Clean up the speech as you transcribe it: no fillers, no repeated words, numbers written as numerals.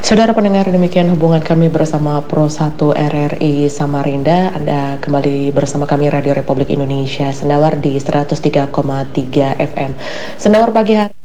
Saudara pendengar, demikian hubungan kami bersama Pro 1 RRI Samarinda. Anda kembali bersama kami Radio Republik Indonesia Sendawar di 103,3 FM. Sendawar pagi hari